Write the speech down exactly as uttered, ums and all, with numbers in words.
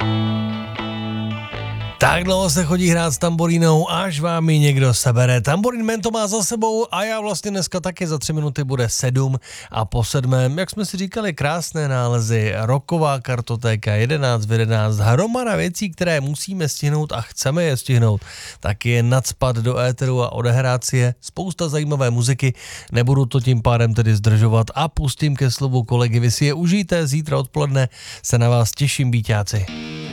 Tak dlouho se chodí hrát s tamborínou, až vám ji někdo sebere. Tamborín Man to má za sebou a já vlastně dneska taky za tři minuty bude sedm a po sedmém, jak jsme si říkali, krásné nálezy, rocková kartotéka, jedenáct v jedenáct, hromada věcí, které musíme stihnout a chceme je stihnout, tak je nacpat do éteru a odehrát si je, spousta zajímavé muziky, nebudu to tím pádem tedy zdržovat a pustím ke slovu kolegy, vy si je užijte, zítra odpoledne se na vás těším, býťáci.